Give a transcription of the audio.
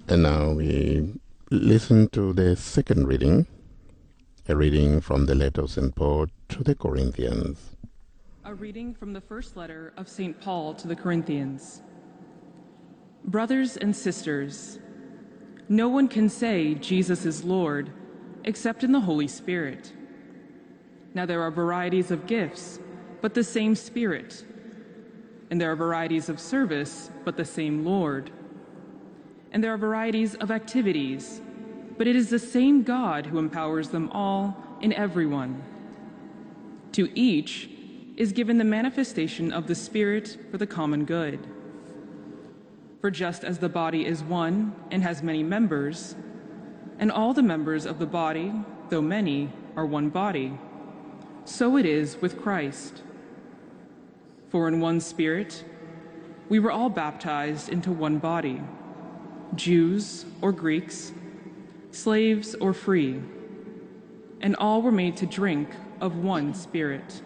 And now we listen to the second reading, a reading from the letter of St. Paul to the Corinthians. A reading from the first letter of St. Paul to the Corinthians. Brothers and sisters, no one can say Jesus is Lord except in the Holy Spirit. Now there are varieties of gifts, but the same Spirit. And there are varieties of service, but the same Lord. And there are varieties of activities, but it is the same God who empowers them all in everyone. To each is given the manifestation of the Spirit for the common good. For just as the body is one and has many members, and all the members of the body, though many, are one body, so it is with Christ. For in one Spirit we were all baptized into one body, Jews or Greeks, slaves or free, and all were made to drink of one Spirit.